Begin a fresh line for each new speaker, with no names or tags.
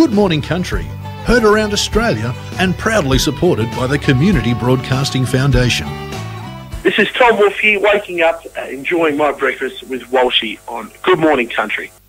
Good Morning Country, heard around Australia and proudly supported by the Community Broadcasting Foundation.
This is Tom Wolfe here, waking up, enjoying my breakfast with Walshy on Good Morning Country.